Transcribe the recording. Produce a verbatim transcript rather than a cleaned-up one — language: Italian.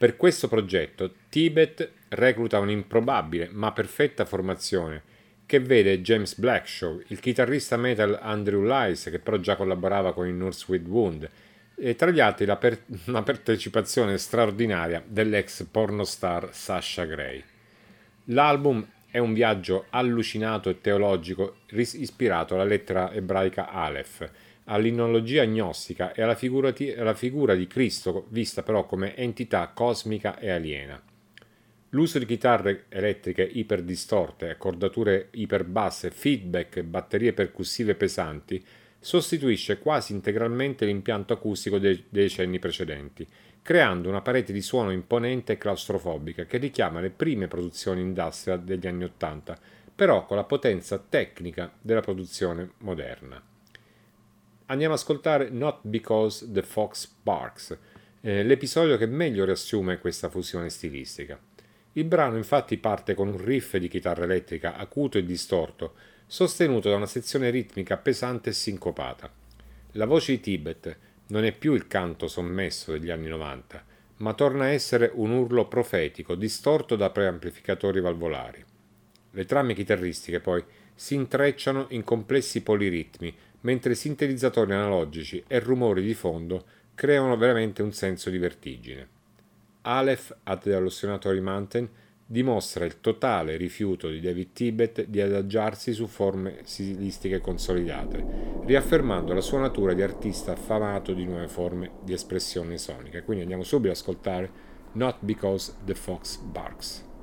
Per questo progetto Tibet recluta un'improbabile ma perfetta formazione che vede James Blackshaw, il chitarrista metal Andrew Lice, che però già collaborava con i Nurse with Wound, e tra gli altri la, per- la partecipazione straordinaria dell'ex pornostar Sasha Grey. L'album è un viaggio allucinato e teologico ris- ispirato alla lettera ebraica Aleph, all'innologia gnostica e alla figura, ti- alla figura di Cristo vista però come entità cosmica e aliena. L'uso di chitarre elettriche iperdistorte, accordature iperbasse, feedback e batterie percussive pesanti sostituisce quasi integralmente l'impianto acustico dei decenni precedenti, creando una parete di suono imponente e claustrofobica che richiama le prime produzioni industrial degli anni Ottanta, però con la potenza tecnica della produzione moderna. Andiamo ad ascoltare Not Because the Fox Barks, eh, l'episodio che meglio riassume questa fusione stilistica. Il brano infatti parte con un riff di chitarra elettrica acuto e distorto, sostenuto da una sezione ritmica pesante e sincopata. La voce di Tibet non è più il canto sommesso degli anni novanta, ma torna a essere un urlo profetico distorto da preamplificatori valvolari. Le trame chitarristiche poi si intrecciano in complessi poliritmi, mentre sintetizzatori analogici e rumori di fondo creano veramente un senso di vertigine. Aleph at the Hallucinatory Mountain dimostra il totale rifiuto di David Tibet di adagiarsi su forme stilistiche consolidate, riaffermando la sua natura di artista affamato di nuove forme di espressione sonica. Quindi andiamo subito ad ascoltare Not Because the Fox Barks.